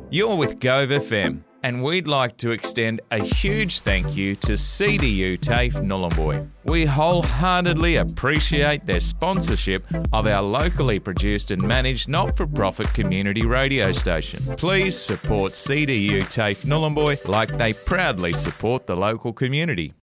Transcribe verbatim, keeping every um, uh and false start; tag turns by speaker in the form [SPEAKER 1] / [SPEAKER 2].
[SPEAKER 1] You're with Gove F M, and we'd like to extend a huge thank you to C D U TAFE Nhulunbuy. We wholeheartedly appreciate their sponsorship of our locally produced and managed not-for-profit community radio station. Please support C D U TAFE Nhulunbuy like they proudly support the local community.